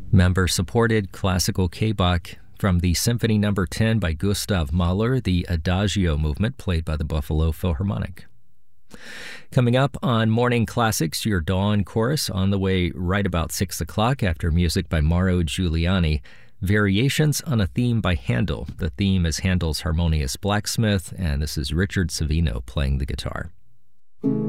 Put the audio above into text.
Member-supported classical K-Bach from the Symphony No. 10 by Gustav Mahler, the Adagio movement played by the Buffalo Philharmonic. Coming up on Morning Classics, your Dawn Chorus on the way right about 6 o'clock after music by Mauro Giuliani. Variations on a theme by Handel. The theme is Handel's Harmonious Blacksmith, and this is Richard Savino playing the guitar.